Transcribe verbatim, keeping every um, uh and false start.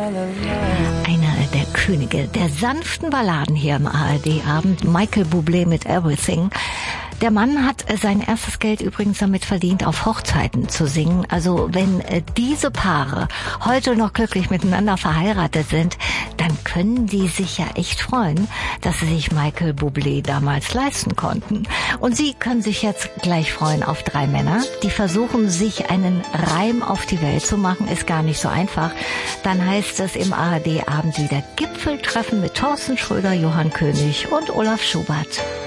Einer der Könige der sanften Balladen hier im A R D-Abend, Michael Bublé mit Everything. Der Mann hat sein erstes Geld übrigens damit verdient, auf Hochzeiten zu singen. Also wenn diese Paare heute noch glücklich miteinander verheiratet sind, dann können die sich ja echt freuen, dass sie sich Michael Bublé damals leisten konnten. Und Sie können sich jetzt gleich freuen auf drei Männer, die versuchen, sich einen Reim auf die Welt zu machen. Ist gar nicht so einfach. Dann heißt es im A R D-Abend wieder Gipfeltreffen mit Thorsten Schröder, Johann König und Olaf Schubert.